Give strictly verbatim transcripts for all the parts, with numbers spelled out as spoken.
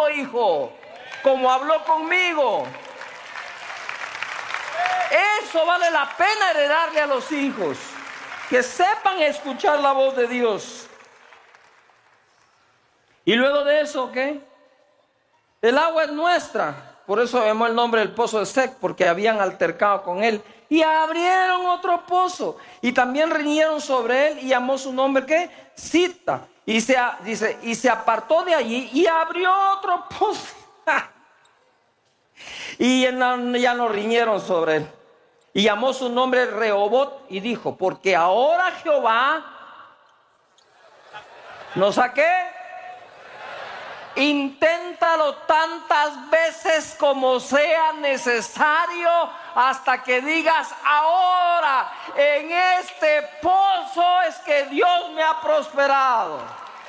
hijo, como habló conmigo. Eso vale la pena heredarle a los hijos, que sepan escuchar la voz de Dios. Y luego de eso, ¿qué? El agua es nuestra. Por eso vemos el nombre del pozo de Sec, porque habían altercado con él. Y abrieron otro pozo. Y también riñeron sobre él y llamó su nombre, ¿qué? Sita. Y se, dice, y se apartó de allí y abrió otro pozo. Y ya no riñeron sobre él. Y llamó su nombre Rehobot y dijo, porque ahora Jehová nos saqué. Inténtalo tantas veces como sea necesario hasta que digas, ahora en este pozo es que Dios me ha prosperado.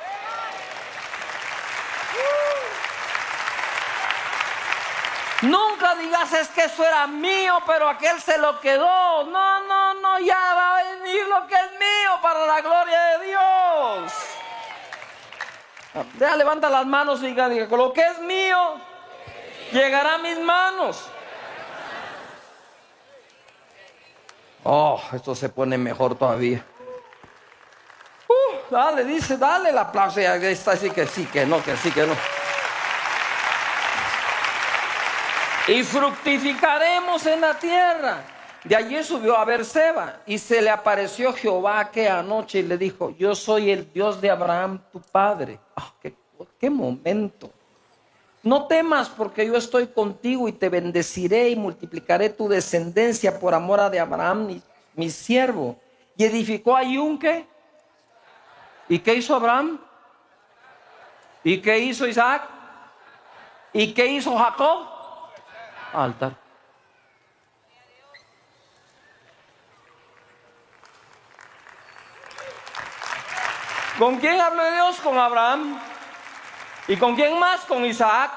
Nunca digas, es que eso era mío, pero aquel se lo quedó. No, no, no, ya va a venir lo que es mío para la gloria de Dios. Deja, levanta las manos y diga, diga, lo que es mío llegará a mis manos. Oh, esto se pone mejor todavía. Uh, dale, dice, dale el aplauso. Ya está así que sí, que no, que sí, que no. Y fructificaremos en la tierra. De allí subió a Beerseba y se le apareció Jehová aquella noche y le dijo, yo soy el Dios de Abraham tu padre. Oh, qué, qué momento. No temas, porque yo estoy contigo y te bendeciré y multiplicaré tu descendencia por amor a de Abraham mi, mi siervo. Y edificó allí un ¿qué? ¿Y qué hizo Abraham? ¿Y qué hizo Isaac? ¿Y qué hizo Jacob? Altar. ¿Con quién habló Dios? Con Abraham. ¿Y con quién más? Con Isaac.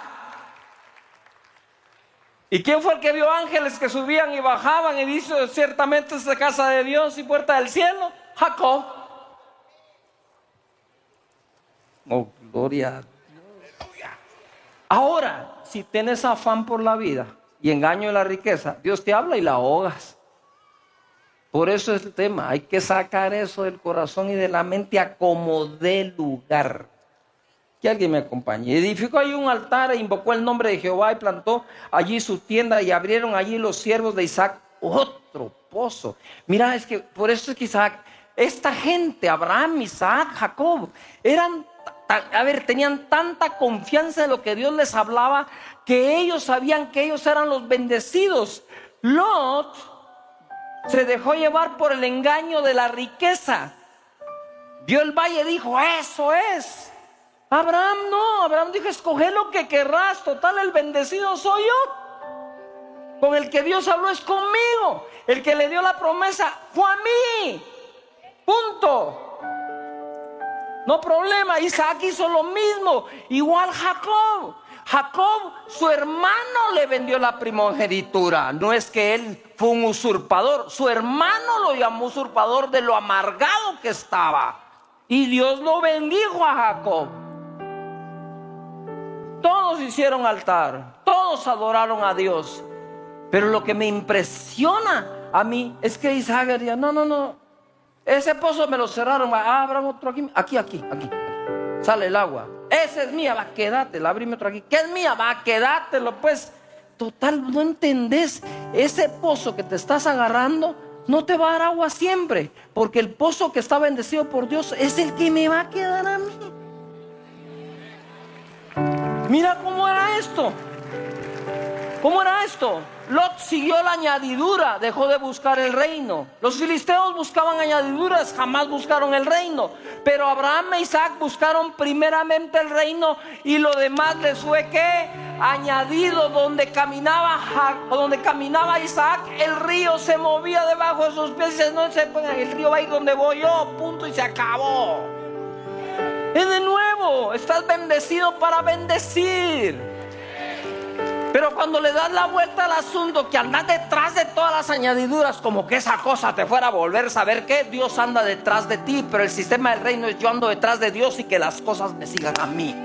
¿Y quién fue el que vio ángeles que subían y bajaban y dijo, ciertamente esta casa de Dios y puerta del cielo? Jacob. Oh, gloria a Dios. Ahora, si tienes afán por la vida y engaño de la riqueza, Dios te habla y la ahogas. Por eso es el tema, hay que sacar eso del corazón y de la mente a como dé lugar. Que alguien me acompañe. Edificó allí un altar e invocó el nombre de Jehová y plantó allí su tienda y abrieron allí los siervos de Isaac otro pozo. Mira, es que por eso es que Isaac, esta gente, Abraham, Isaac, Jacob, eran, a ver, tenían tanta confianza en lo que Dios les hablaba que ellos sabían que ellos eran los bendecidos. Lot se dejó llevar por el engaño de la riqueza. Vio el valle y dijo, eso es. Abraham no, Abraham dijo, escoge lo que querrás, total el bendecido soy yo. Con el que Dios habló es conmigo. El que le dio la promesa fue a mí. Punto. No problema. Isaac hizo lo mismo. Igual Jacob. Jacob, su hermano le vendió la primogenitura. No es que él fue un usurpador. Su hermano lo llamó usurpador de lo amargado que estaba. Y Dios lo bendijo a Jacob. Todos hicieron altar. Todos adoraron a Dios. Pero lo que me impresiona a mí es que Isaac diría, no, no, no. Ese pozo me lo cerraron. Ah, abran otro aquí. Aquí, aquí, aquí. Sale el agua. Esa es mía, va, quédatela, abrime otro aquí. ¿Qué es mía? Va, quédatelo, pues. Total, no entendés. Ese pozo que te estás agarrando no te va a dar agua siempre, porque el pozo que está bendecido por Dios es el que me va a quedar a mí. Mira cómo era esto. ¿Cómo era esto? Lot siguió la añadidura, dejó de buscar el reino. Los filisteos buscaban añadiduras, jamás buscaron el reino. Pero Abraham e Isaac buscaron primeramente el reino y lo demás les fue ¿qué? Añadido. Donde caminaba, donde caminaba Isaac, el río se movía debajo de sus pies y dice, no se pongan, el río va a ir donde voy yo, punto, y se acabó. Es de nuevo, estás bendecido para bendecir. Pero cuando le das la vuelta al asunto, que andas detrás de todas las añadiduras, como que esa cosa te fuera a volver a saber que Dios anda detrás de ti, pero el sistema del reino es yo ando detrás de Dios y que las cosas me sigan a mí.